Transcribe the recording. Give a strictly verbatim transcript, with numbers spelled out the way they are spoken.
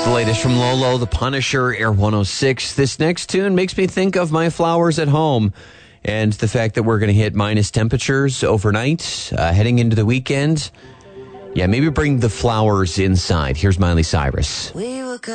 The latest from Lolo, The Punisher, Air one oh six. This next tune makes me think of my flowers at home and the fact that we're going to hit minus temperatures overnight, uh, heading into the weekend. Yeah, maybe bring the flowers inside. Here's Miley Cyrus. We were good.